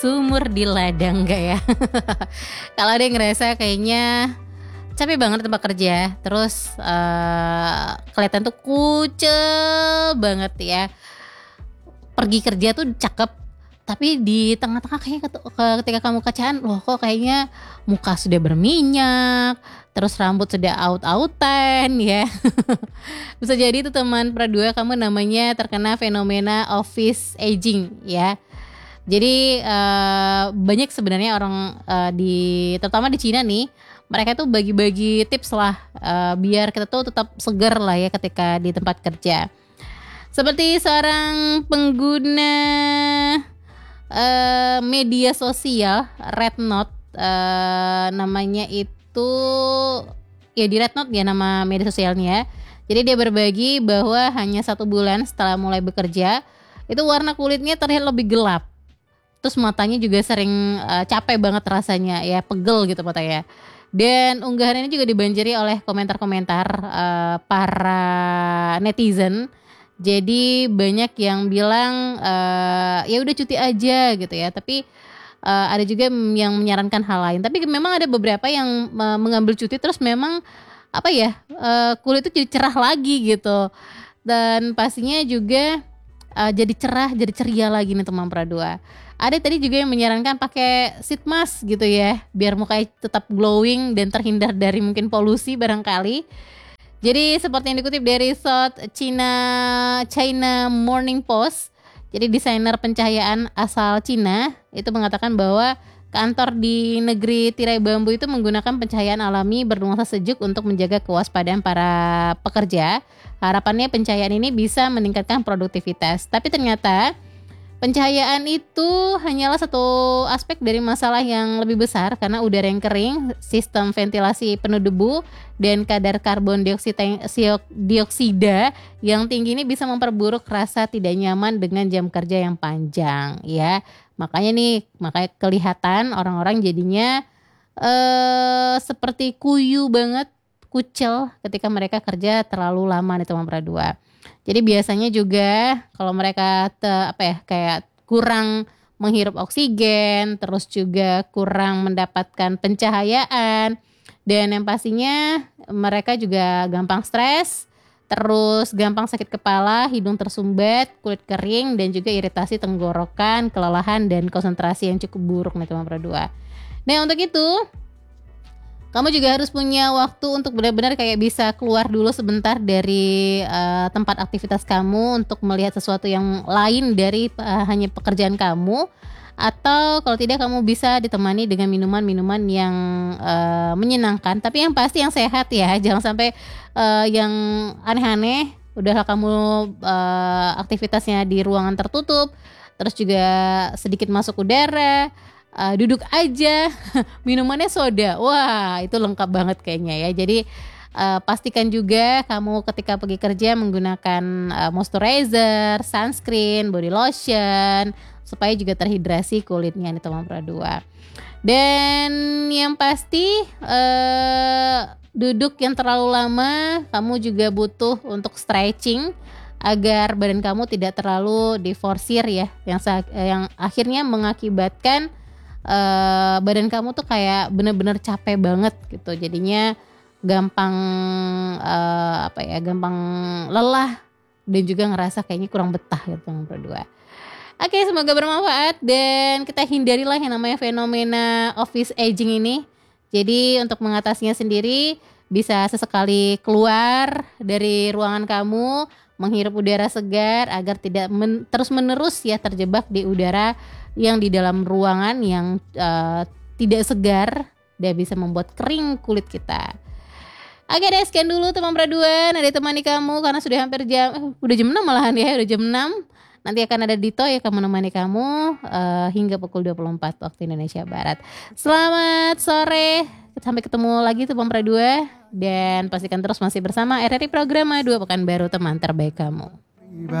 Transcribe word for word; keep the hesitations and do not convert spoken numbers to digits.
Sumur di ladang nggak ya? Kalau ada yang ngerasa kayaknya capek banget tempat kerja, terus uh, kelihatan tuh kucel banget ya. Pergi kerja tuh cakep, tapi di tengah-tengah kayaknya ketika kamu kacaan, loh kok kayaknya muka sudah berminyak, terus rambut sudah aut-autan ya. Bisa jadi itu teman perdua kamu namanya terkena fenomena office aging ya. Jadi uh, banyak sebenarnya orang uh, di terutama di Cina nih, mereka tuh bagi-bagi tips lah uh, biar kita tuh tetap segar lah ya ketika di tempat kerja. Seperti seorang pengguna uh, media sosial Red Note, uh, namanya itu ya di Red Note ya nama media sosialnya. Jadi dia berbagi bahwa hanya satu bulan setelah mulai bekerja itu warna kulitnya terlihat lebih gelap. Terus matanya juga sering uh, capek banget rasanya ya, pegel gitu matanya. Dan unggahan ini juga dibanjiri oleh komentar-komentar uh, para netizen. Jadi banyak yang bilang uh, ya udah cuti aja gitu ya. Tapi uh, ada juga yang menyarankan hal lain. Tapi memang ada beberapa yang uh, mengambil cuti terus memang apa ya uh, kulit itu jadi cerah lagi gitu. Dan pastinya juga uh, jadi cerah, jadi ceria lagi nih teman Pradua. Ada tadi juga yang menyarankan pakai sheet mask gitu ya, biar mukanya tetap glowing dan terhindar dari mungkin polusi barangkali. Jadi seperti yang dikutip dari South China China Morning Post, jadi desainer pencahayaan asal Cina itu mengatakan bahwa kantor di negeri tirai bambu itu menggunakan pencahayaan alami bernuansa sejuk untuk menjaga kewaspadaan para pekerja. Harapannya pencahayaan ini bisa meningkatkan produktivitas. Tapi ternyata pencahayaan itu hanyalah satu aspek dari masalah yang lebih besar karena udara yang kering, sistem ventilasi penuh debu, dan kadar karbon dioksida, dioksida yang tinggi ini bisa memperburuk rasa tidak nyaman dengan jam kerja yang panjang ya. Makanya nih, makanya kelihatan orang-orang jadinya eh, seperti kuyu banget, kucel ketika mereka kerja terlalu lama nih teman Pradua. Jadi biasanya juga kalau mereka te, apa ya kayak kurang menghirup oksigen, terus juga kurang mendapatkan pencahayaan, dan yang pastinya mereka juga gampang stres, terus gampang sakit kepala, hidung tersumbat, kulit kering, dan juga iritasi tenggorokan, kelelahan, dan konsentrasi yang cukup buruk nih teman Pradua. Nah untuk itu kamu juga harus punya waktu untuk benar-benar kayak bisa keluar dulu sebentar dari uh, tempat aktivitas kamu untuk melihat sesuatu yang lain dari uh, hanya pekerjaan kamu. Atau kalau tidak kamu bisa ditemani dengan minuman-minuman yang uh, menyenangkan. Tapi yang pasti yang sehat ya, jangan sampai uh, yang aneh-aneh. Udahlah kamu uh, aktivitasnya di ruangan tertutup, terus juga sedikit masuk udara. Uh, duduk aja, minumannya soda, wah itu lengkap banget kayaknya ya. Jadi uh, pastikan juga kamu ketika pergi kerja menggunakan uh, moisturizer, sunscreen, body lotion, supaya juga terhidrasi kulitnya nih teman Pradua. Dan yang pasti uh, duduk yang terlalu lama, kamu juga butuh untuk stretching agar badan kamu tidak terlalu diforsir ya, yang yang akhirnya mengakibatkan Uh, badan kamu tuh kayak bener-bener capek banget gitu, jadinya gampang uh, apa ya gampang lelah dan juga ngerasa kayaknya kurang betah gitu teman berdua. Oke, semoga bermanfaat dan kita hindarilah yang namanya fenomena office aging ini. Jadi untuk mengatasinya sendiri bisa sesekali keluar dari ruangan kamu, menghirup udara segar agar tidak men- terus-menerus ya terjebak di udara yang di dalam ruangan yang uh, tidak segar dan bisa membuat kering kulit kita. Oke deh, sekian dulu teman Pradua. Nah, ditemani kamu karena sudah hampir jam eh, udah jam enam malahan ya, udah jam enam. Nanti akan ada Dito yang akan menemani kamu uh, hingga pukul dua puluh empat waktu Indonesia Barat. Selamat sore. Sampai ketemu lagi teman Pradua dan pastikan terus masih bersama R R I Programa dua Pekanbaru, teman terbaik kamu.